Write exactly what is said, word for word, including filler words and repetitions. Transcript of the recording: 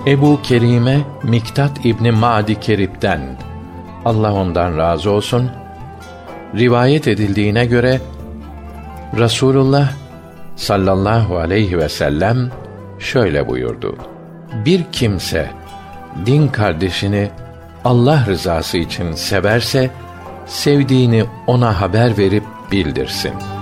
Ebu Kerime Miktat İbni Ma'di Kerib'den, Allah ondan razı olsun, rivayet edildiğine göre Rasulullah sallallahu aleyhi ve sellem şöyle buyurdu: Bir kimse din kardeşini Allah rızası için severse, sevdiğini ona haber verip bildirsin.